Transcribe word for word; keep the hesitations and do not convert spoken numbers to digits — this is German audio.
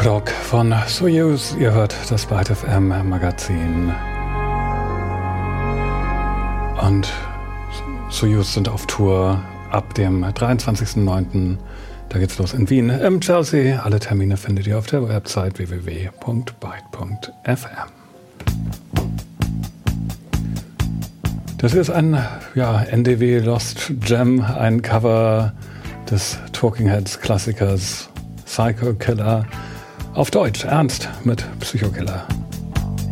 Rock von Soyuz. Ihr hört das Byte F M Magazin. Und Soyuz sind auf Tour ab dem dreiundzwanzigsten neunten Da geht's los in Wien, im Chelsea. Alle Termine findet ihr auf der Website w w w punkt byte punkt f m. Das ist ein ja, N D W Lost Gem, ein Cover des Talking Heads Klassikers Psycho Killer. Auf Deutsch, ernst mit Psycho Killer.